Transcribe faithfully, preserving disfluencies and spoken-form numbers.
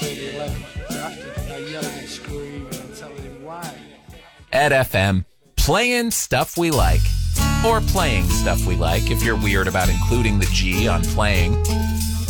play the eleventh after, uh, yelling and screaming and telling him why. Ed F M, playing stuff we like. Or playing stuff we like, if you're weird about including the G on playing.